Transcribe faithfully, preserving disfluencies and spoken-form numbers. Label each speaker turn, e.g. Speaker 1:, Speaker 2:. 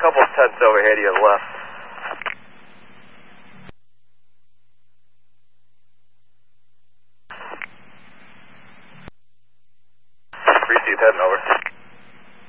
Speaker 1: couple of tents overhead to your left. Received, heading over.